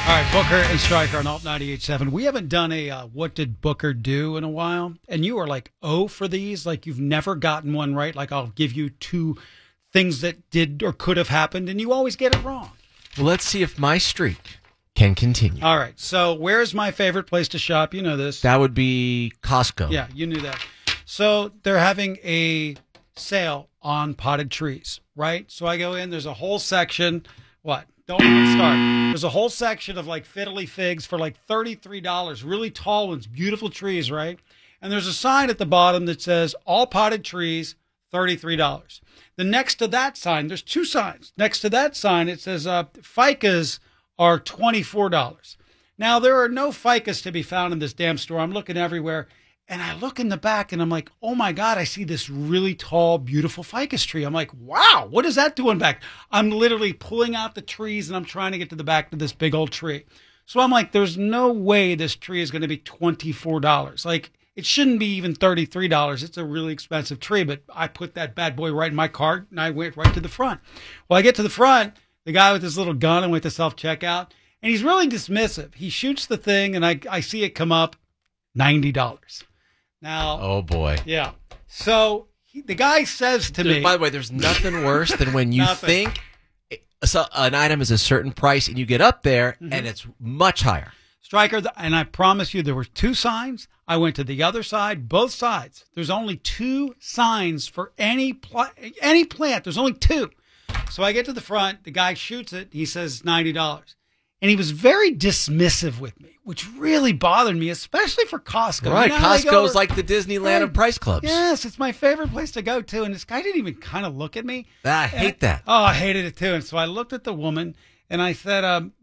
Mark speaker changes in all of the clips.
Speaker 1: All right, Booker and Stryker on Alt 98.7. We haven't done a What Did Booker Do in a while. And you are like, for these. Like you've never gotten one right. Like I'll give you two things that did or could have happened, and you always get it wrong.
Speaker 2: Well, let's see if my streak can continue.
Speaker 1: All right, so where's my favorite place to shop? You know this.
Speaker 2: That would be Costco.
Speaker 1: Yeah, you knew that. So they're having a sale on potted trees, right? So I go in, there's a whole section. What? Don't even start. There's a whole section of like fiddly figs for like $33. Really tall ones, beautiful trees, right? And there's a sign at the bottom that says all potted trees, $33. The next to that sign, there's two signs. Next to that sign, it says ficas are $24. Now, there are no ficas to be found in this damn store. I'm looking everywhere. And I look in the back and I'm like, oh my God, I see this really tall, beautiful ficus tree. I'm like, wow, what is that doing back? I'm literally pulling out the trees and I'm trying to get to the back of this big old tree. So I'm like, there's no way this tree is going to be $24. Like, it shouldn't be even $33. It's a really expensive tree, but I put that bad boy right in my cart and I went right to the front. Well, I get to the front, the guy with his little gun and went to self-checkout, and he's really dismissive. He shoots the thing and I see it come up, $90. Now,
Speaker 2: oh boy,
Speaker 1: yeah. So the guy says to me.
Speaker 2: By the way, there's nothing worse than when you think an item is a certain price and you get up there and it's much higher.
Speaker 1: Stryker, and I promise you, there were two signs. I went to the other side, both sides. There's only two signs for any plant. There's only two. So I get to the front. The guy shoots it. He says $90. And he was very dismissive with me, which really bothered me, especially for Costco.
Speaker 2: Right,
Speaker 1: you know
Speaker 2: Costco's like the Disneyland of price clubs.
Speaker 1: Yes, it's my favorite place to go to. And this guy didn't even kind of look at me.
Speaker 2: I hate that.
Speaker 1: Oh, I hated it too. And so I looked at the woman and I said,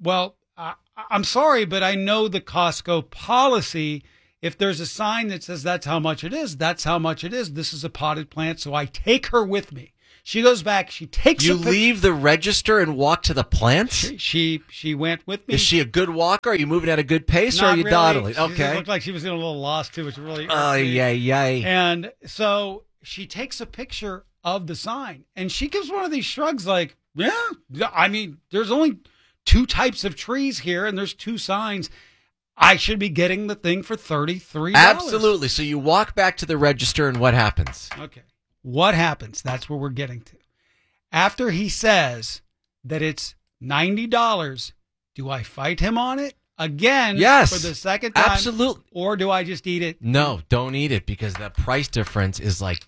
Speaker 1: I'm sorry, but I know the Costco policy. If there's a sign that says that's how much it is, that's how much it is. This is a potted plant. So I take her with me. She goes back. She takes.
Speaker 2: You leave the register and walk to the plants.
Speaker 1: She went with me.
Speaker 2: Is she a good walker? Are you moving at a good pace, or are you
Speaker 1: really.
Speaker 2: dawdling?
Speaker 1: She looked like she was getting a little lost too, which really.
Speaker 2: Yay.
Speaker 1: And so she takes a picture of the sign, and she gives one of these shrugs, like, "Yeah, I mean, there's only two types of trees here, and there's two signs. I should be getting the thing for $33."
Speaker 2: Absolutely. So you walk back to the register, and what happens?
Speaker 1: Okay. What happens? That's where we're getting to. After he says that it's $90, do I fight him on it again?
Speaker 2: Yes.
Speaker 1: For the second time?
Speaker 2: Absolutely.
Speaker 1: Or do I just eat it?
Speaker 2: No, don't eat it, because the price difference is like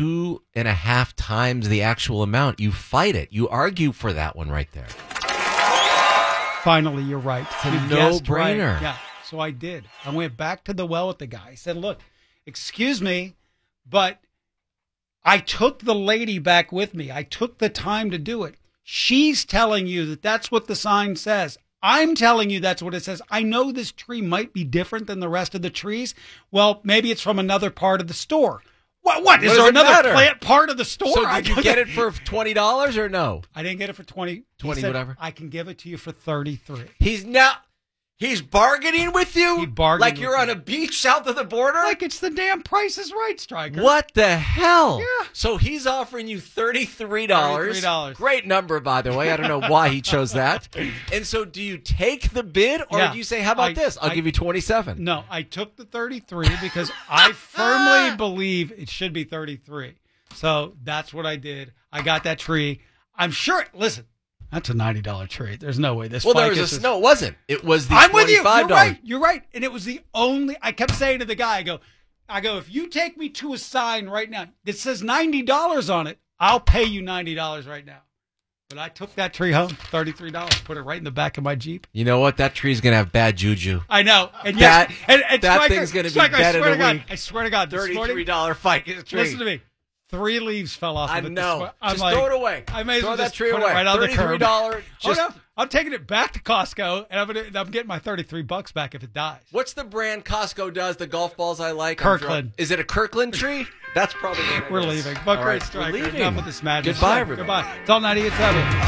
Speaker 2: 2.5 times the actual amount. You fight it. You argue for that one right there.
Speaker 1: Finally, you're right.
Speaker 2: It's a no-brainer.
Speaker 1: Right. Yeah. So I did. I went back to the well with the guy. I said, look, excuse me, but I took the lady back with me. I took the time to do it. She's telling you that that's what the sign says. I'm telling you that's what it says. I know this tree might be different than the rest of the trees. Well, maybe it's from another part of the store. What? Is there another plant part of the store?
Speaker 2: So did you get it for $20 or no?
Speaker 1: I didn't get it for 20.
Speaker 2: 20, whatever.
Speaker 1: I can give it to you for 33.
Speaker 2: He's bargaining with you?
Speaker 1: He bargained
Speaker 2: like you're on a beach south of the border?
Speaker 1: Like it's the damn Price is Right, Stryker.
Speaker 2: What the hell?
Speaker 1: Yeah.
Speaker 2: So he's offering you $33.
Speaker 1: $33.
Speaker 2: Great number, by the way. I don't know why he chose that. And so do you take the bid, or do you say, how about this? I'll give you 27.
Speaker 1: No, I took the 33 because I firmly believe it should be 33. So that's what I did. I got that tree. I'm sure, listen. That's a $90 tree. There's no way this.
Speaker 2: Well, there was no, it wasn't. It was the $25.
Speaker 1: I'm with you. You're right. You're right. And it was the only. I kept saying to the guy, I go. If you take me to a sign right now that says $90 on it, I'll pay you $90 right now. But I took that tree home, $33, put it right in the back of my Jeep.
Speaker 2: You know what? That tree's gonna have bad juju.
Speaker 1: I know. And
Speaker 2: that
Speaker 1: Stryker,
Speaker 2: thing's gonna be dead in a week.
Speaker 1: I swear to God,
Speaker 2: $33 ficus tree.
Speaker 1: Listen to me. 3 leaves fell off of it.
Speaker 2: I know.
Speaker 1: I'm
Speaker 2: just
Speaker 1: like,
Speaker 2: throw it away.
Speaker 1: I may as well
Speaker 2: throw that
Speaker 1: just
Speaker 2: tree
Speaker 1: put
Speaker 2: away.
Speaker 1: it right on the curb.
Speaker 2: $33. Just...
Speaker 1: Oh, no. I'm taking it back to Costco, and I'm getting my $33 back if it dies.
Speaker 2: What's the brand Costco does? The golf balls I like.
Speaker 1: Kirkland.
Speaker 2: Is it a Kirkland tree? That's probably what it is.
Speaker 1: We're leaving. But
Speaker 2: All
Speaker 1: great
Speaker 2: right,
Speaker 1: Stryker.
Speaker 2: we're leaving.
Speaker 1: Enough with this madness.
Speaker 2: Goodbye, everybody.
Speaker 1: Goodbye. It's all 98.7.